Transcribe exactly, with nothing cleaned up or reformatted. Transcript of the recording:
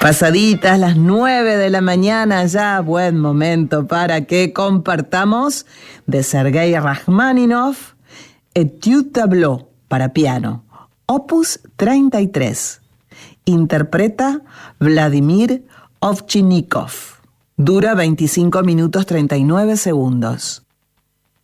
Pasaditas las nueve de la mañana, ya buen momento para que compartamos de Sergei Rachmaninoff, Etude Tableau para piano, opus treinta y tres. Interpreta Vladimir Ovchinnikov. Dura veinticinco minutos treinta y nueve segundos.